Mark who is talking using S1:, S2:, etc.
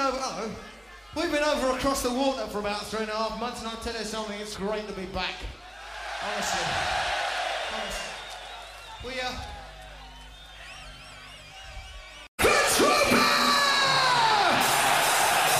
S1: over. Oh, we've been over across the water for about 3.5 months, and I'll tell you something. It's great to be back. Honestly. We